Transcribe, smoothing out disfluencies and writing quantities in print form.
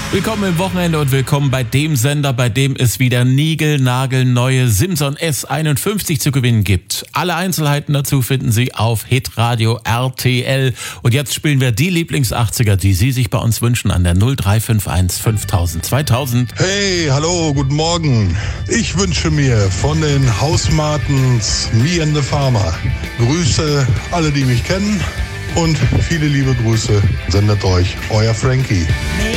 Willkommen im Wochenende und willkommen bei dem Sender, bei dem es wieder niegelnagelneue Simson S51 zu gewinnen gibt. Alle Einzelheiten dazu finden Sie auf Hitradio RTL. Und jetzt spielen wir die Lieblings-80er, die Sie sich bei uns wünschen, an der 0351 5000 2000. Hey, hallo, guten Morgen. Ich wünsche mir von den Hausmartens Me and the Farmer Grüße alle, die mich kennen, und viele liebe Grüße sendet euch euer Frankie.